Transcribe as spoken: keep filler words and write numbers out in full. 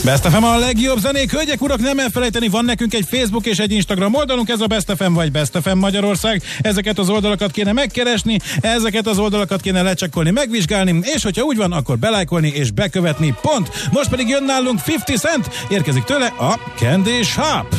Best ef em a legjobb zenék, hölgyek, urak, nem elfelejteni, van nekünk egy Facebook és egy Instagram oldalunk, ez a Best ef em vagy Best ef em Magyarország. Ezeket az oldalakat kéne megkeresni, ezeket az oldalakat kéne lecsekkolni, megvizsgálni, és hogyha úgy van, akkor belájkolni és bekövetni, pont. Most pedig jön nálunk fifty Cent, érkezik tőle a Candy Shop.